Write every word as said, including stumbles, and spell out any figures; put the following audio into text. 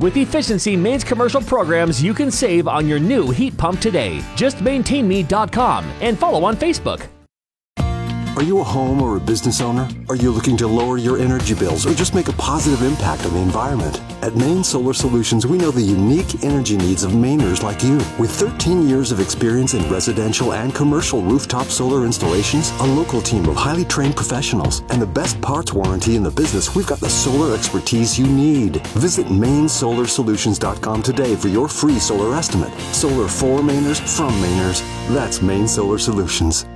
With efficiency Maine's commercial programs, you can save on your new heat pump today. Just maintain me dot com and follow on Facebook. Are you a home or a business owner? Are you looking to lower your energy bills or just make a positive impact on the environment? At Maine Solar Solutions, we know the unique energy needs of Mainers like you. With thirteen years of experience in residential and commercial rooftop solar installations, a local team of highly trained professionals, and the best parts warranty in the business, we've got the solar expertise you need. Visit Maine Solar Solutions dot com today for your free solar estimate. Solar for Mainers, from Mainers. That's Maine Solar Solutions.